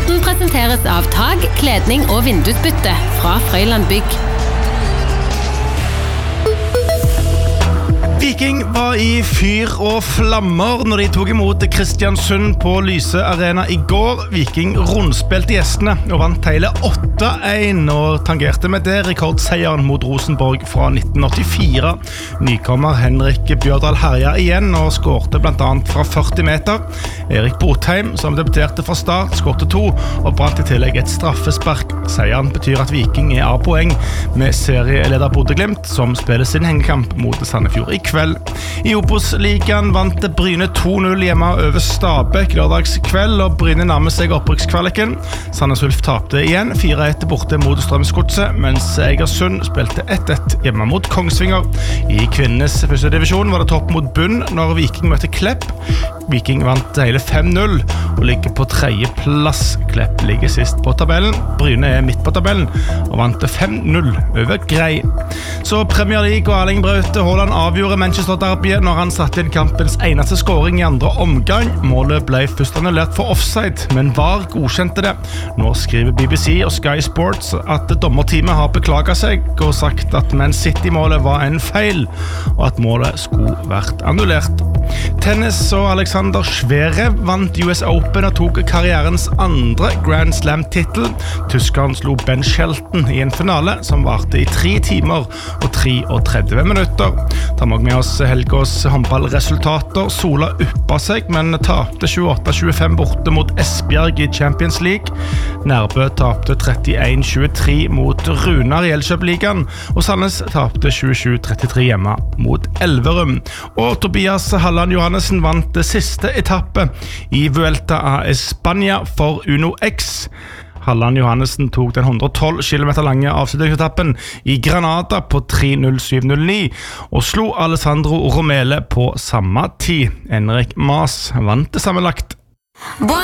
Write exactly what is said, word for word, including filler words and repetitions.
Sporten presenteres av tag, kledning og vindusbytte fra Frøyland Bygg. Viking var i fyr og flammer når de tog imot Kristiansund på Lyse Arena i går. Viking rundspilte gjestene og vant hele åtte en og tangerte med det rekordseieren mot Rosenborg fra nitten åttifire. Nykommer Henrik Bjørdal herja igjen og skårte blant annet fra førti meter. Erik Botheim, som debuterte fra start, skårte to og brant i tillegg et straffespark. Seieren betyr at Viking er av poeng med serieleder Bodø/Glimt, som spiller sin hengekamp mot Sandefjord i kveld. I Obos-ligaen vant Bryne to null hjemme over Stabæk lørdags kveld, og Bryne nærmer seg opprykkskvaliken. Sandnes Ulf tapte igjen fire ett borte mot Strømsgodset, mens Egersund spilte ett ett hjemme mot Kongsvinger. I kvinnenes første divisjon var det topp mot bunn når Viking møtte Klepp. Viking vant hele fem null og ligger på tredje plass. Klepp ligger sist på tabellen. Bryne er midt på tabellen og vant fem null over Grei. Så Premier League og Erling Braute Haaland avgjorde Manchester Derby når han satte inn kampens eneste scoring i andre omgang. Målet ble først annullert for offside, men V A R godkjente det. Nå skriver B B C og Sky Sports at dommerteamet har beklaget seg og sagt at Man City-målet var en feil, og at målet skulle vært annullert. Tennis og Alexander Zverev vant U S Open og tok karrierens andre Grand Slam-titel. Tyskeren slo Ben Shelton i en finale som varte i tre timer og treogtretti minutter. Ta med med oss helgås håndballresultater. Sola uppa seg, men tapte tjueåtte tjuefem borte mot Esbjerg i Champions League. Nærbø tapte trettien tjuetre mot Runar i Elkjøp-ligaen, og Sandnes tapte tjuesju trettitre hjemme mot Elverum. Og Tobias Halland Johannessen vant det siste etappe i Vuelta a España for Uno X. Halland Johannessen tok den hundre og tolv kilometer lange avslutningsetappen i Granada på tre null syv null ni og slo Alessandro Romele på samme tid. Enrik Mas vant det sammenlagt.